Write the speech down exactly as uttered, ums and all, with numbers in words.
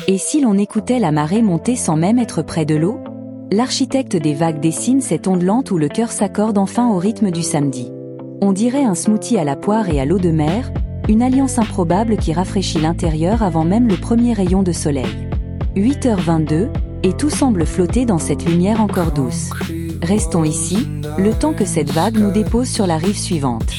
Et si l'on écoutait la marée monter sans même être près de l'eau? L'architecte des vagues dessine cette onde lente où le cœur s'accorde enfin au rythme du samedi. On dirait un smoothie à la poire et à l'eau de mer, une alliance improbable qui rafraîchit l'intérieur avant même le premier rayon de soleil. huit heures vingt-deux, et tout semble flotter dans cette lumière encore douce. Restons ici, le temps que cette vague nous dépose sur la rive suivante.